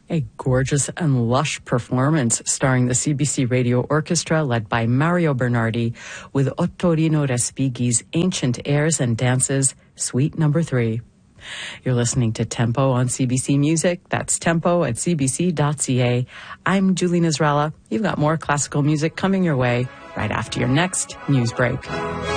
A gorgeous and lush performance starring the CBC Radio Orchestra led by Mario Bernardi with Ottorino Respighi's Ancient Airs and Dances, Suite No. 3. You're listening to Tempo on CBC Music. That's tempo at cbc.ca. I'm Julie Nasrallah. You've got more classical music coming your way right after your next news break.